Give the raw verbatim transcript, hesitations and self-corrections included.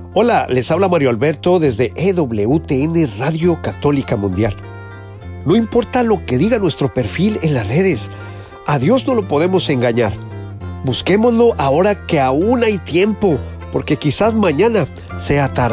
Hola, les habla Mario Alberto desde E W T N Radio Católica Mundial. No importa lo que diga nuestro perfil en las redes, a Dios no lo podemos engañar. Busquémoslo ahora que aún hay tiempo, porque quizás mañana sea tarde.